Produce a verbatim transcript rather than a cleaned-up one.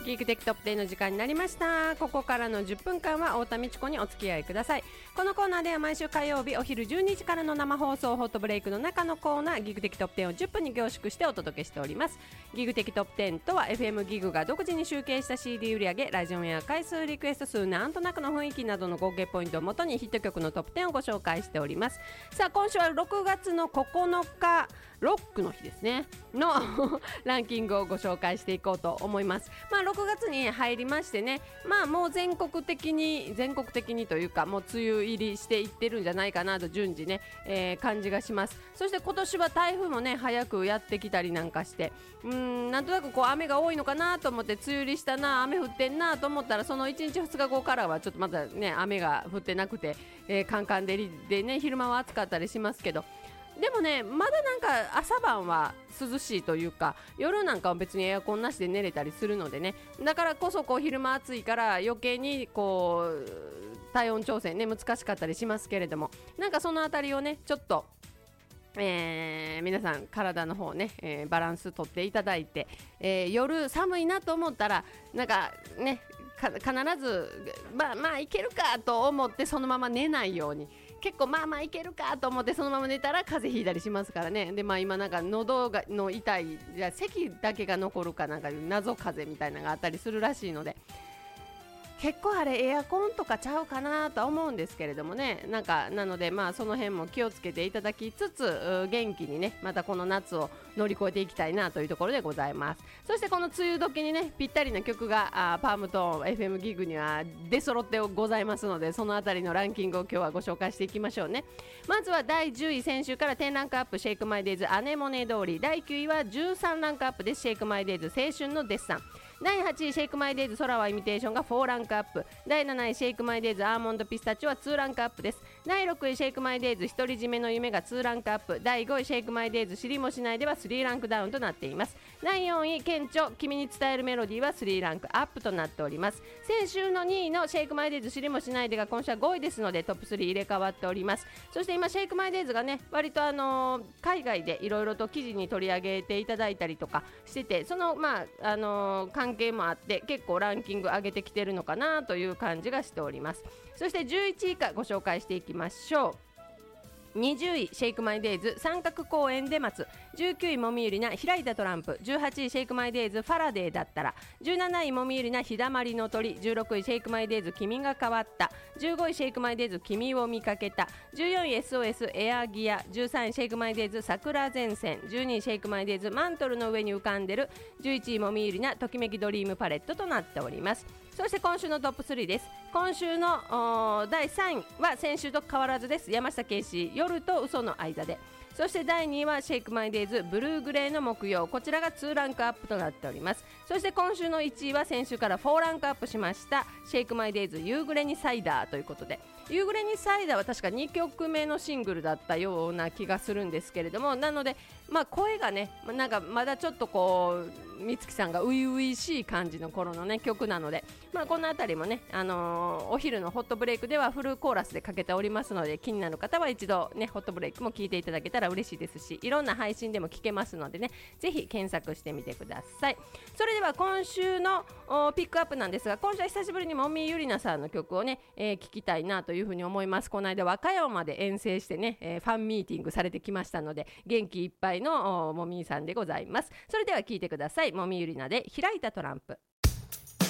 ギークテックトップテンの時間になりました。ここからのじゅっぷんかんは太田美智子にお付き合いください。このコーナーでは毎週火曜日お昼じゅうにじからの生放送ホットブレイクの中のコーナーギグテキトップテンをじゅっぷんに凝縮してお届けしております。ギグテキトップテンとは エフエム ギグが独自に集計した シーディー 売上、ラジオや回数、リクエスト数、なんとなくの雰囲気などの合計ポイントをもとにヒット曲のトップテンをご紹介しております。さあ今週はろくがつのここのかロックの日ですねのランキングをご紹介していこうと思います。まあろくがつに入りましてね、まあもう全国的に全国的にというかもう梅雨入りしていってるんじゃないかなと順次ね、えー、感じがします。そして今年は台風もね早くやってきたりなんかして、うーんなんとなくこう雨が多いのかなと思って梅雨入りしたな、雨降ってんなと思ったらそのいちにちふつかごからはちょっとまたね雨が降ってなくて、えー、カンカン照りでね昼間は暑かったりしますけど、でもねまだなんか朝晩は涼しいというか夜なんかは別にエアコンなしで寝れたりするのでね、だからこそこう昼間暑いから余計にこう体温調整ね難しかったりしますけれども、なんかそのあたりをねちょっとえー、皆さん体の方ね、えー、バランスとっていただいて、えー、夜寒いなと思ったらなんかねか必ずまあまあいけるかと思ってそのまま寝ないように、結構まあまあいけるかと思ってそのまま寝たら風邪ひいたりしますからね。でまあ今なんか喉がの痛い、いや咳だけが残るかなんかいう謎風邪みたいなのがあったりするらしいので、結構あれエアコンとかちゃうかなとは思うんですけれどもね、なんかなのでまあその辺も気をつけていただきつつ元気にねまたこの夏を乗り越えていきたいなというところでございます。そしてこの梅雨時にねぴったりな曲があパームと エフエム ギグには出揃ってございますので、そのあたりのランキングを今日はご紹介していきましょうね。まずはだいじゅうい、先週からじゅうランクアップ、シェイクマイデイズアネモネ通り。だいきゅういはじゅうさんランクアップです。シェイクマイデイズ青春のデッサン。だいはちいシェイクマイデイズ空はイミテーションがよんランクアップ。だいなないシェイクマイデイズアーモンドピスタチオはにランクアップです。だいろくいシェイクマイデイズ独り占めの夢がにランクアップ。だいごいシェイクマイデイズ知りもしないではさんランクダウンとなっています。だいよんい顕著君に伝えるメロディーはさんランクアップとなっております。先週のにいのシェイクマイデイズ知りもしないでが今週はごいですのでトップスリー入れ替わっております。そして今シェイクマイデイズがね割とあのー、海外でいろいろと記事に取り上げていただいたりとかしてて、そのまああのー、関係もあって結構ランキング上げてきてるのかなという感じがしております。そしてじゅういちい以下ご紹介していきましょう。にじゅういシェイクマイデイズ三角公園で待つ。じゅうきゅういもみゆりな開いたトランプ。じゅうはちいシェイクマイデイズファラデーだったら。じゅうなないもみゆりな日だまりの鳥。じゅうろくいシェイクマイデイズ君が変わった。じゅうごいシェイクマイデイズ君を見かけた。じゅうよんい エスオーエス エアギア。じゅうさんいシェイクマイデイズ桜前線。じゅうにいシェイクマイデイズマントルの上に浮かんでる。じゅういちいもみゆりなときめきドリームパレットとなっております。そして今週のトップスリーです。今週のだいさんいは先週と変わらずです。山下圭司夜と嘘の間で。そしてだいにいはシェイクマイデイズブルーグレーの木曜、こちらがにランクアップとなっております。そして今週のいちいは先週からよんランクアップしましたシェイクマイデイズ夕暮れにサイダーということで、夕暮れにサイダーは確かにきょくめのシングルだったような気がするんですけれども、なのでまあ声がねなんかまだちょっとこう美月さんが初々しい感じの頃のね曲なので、まあこのあたりもねあのー、お昼のホットブレイクではフルコーラスでかけておりますので、気になる方は一度ねホットブレイクも聞いていただけたら嬉しいですし、いろんな配信でも聞けますのでねぜひ検索してみてください。それでは今週のピックアップなんですが、今週は久しぶりにもみゆりなさんの曲をね、えー、聞きたいなというふうに思います。この間和歌山まで遠征してね、えー、ファンミーティングされてきましたので元気いっぱいのもみさんでございます。それでは聞いてください。もみゆりなで開いたトランプ。